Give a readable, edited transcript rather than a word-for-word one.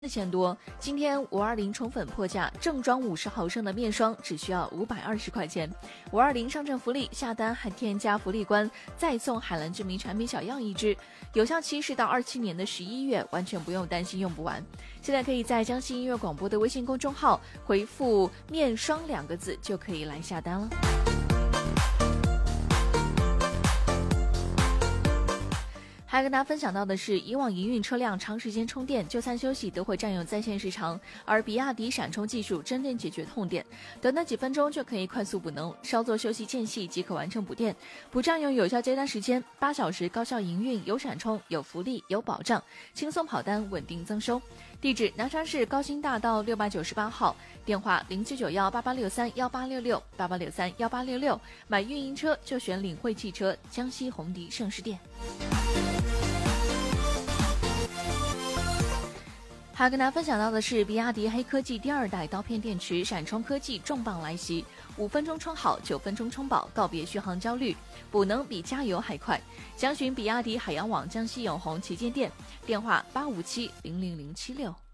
钱多，今天520宠粉破价，正装50毫升的面霜只需要520块钱。520上阵福利，下单还添加福利关，再送海蓝之谜产品小样1支，有效期是到27年的11月，完全不用担心用不完。现在可以在江西音乐广播的微信公众号回复“面霜”2个字就可以来下单了。还要跟大家分享到的是，以往营运车辆长时间充电，就餐休息都会占用在线时长，而比亚迪闪充技术真正解决痛点，短短几分钟就可以快速补能，稍作休息间隙即可完成补电，不占用有效接单时间，8小时高效营运，有闪充，有福利，有保障，轻松跑单，稳定增收。地址：南昌市高新大道698号，电话07918863186688631866，买运营车就选领汇汽车江西红迪盛世店。还要跟大家分享到的是，比亚迪黑科技第2代刀片电池闪充科技重磅来袭，5分钟充好，9分钟充饱，告别续航焦虑，补能比加油还快。详询比亚迪海洋网江西永红旗舰店，电话857-00076。